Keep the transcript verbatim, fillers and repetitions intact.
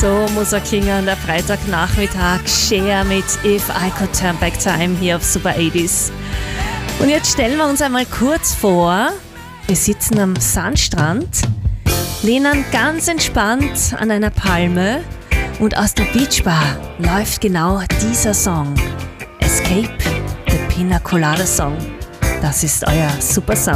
So muss er klingen, der Freitagnachmittag. Cher mit If I Could Turn Back Time hier auf Super achtziger. Und jetzt stellen wir uns einmal kurz vor, wir sitzen am Sandstrand, lehnen ganz entspannt an einer Palme und aus der Beachbar läuft genau dieser Song. Escape, der Pina Colada Song. Das ist euer Super Summer.